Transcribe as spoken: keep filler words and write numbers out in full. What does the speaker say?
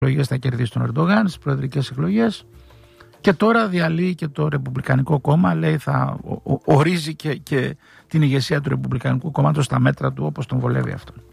εκλογές θα κερδίσει τον Ερντογάν, στις προεδρικές εκλογές. Και τώρα διαλύει και το Ρεπουμπλικανικό Κόμμα, λέει θα ο, ο, ορίζει και, και την ηγεσία του Ρεπουμπλικανικού Κόμματος στα μέτρα του όπως τον βολεύει αυτόν.